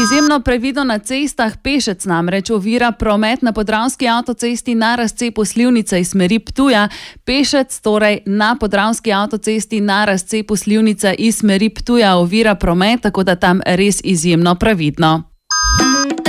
Izjemno previdno na cestah, pešec namreč ovira promet na Podravski avtocesti na razcepu Slivnica iz smeri Ptuja. Pešec torej na Podravski avtocesti na razcepu Slivnica iz smeri Ptuja ovira promet, tako da tam res izjemno previdno.